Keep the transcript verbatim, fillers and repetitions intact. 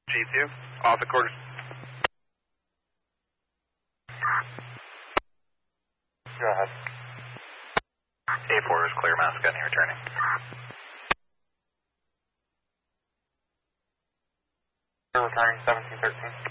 G two, off the quarters. Go ahead. A four is clear, Mouse Gunny returning. Returning seventeen thirteen.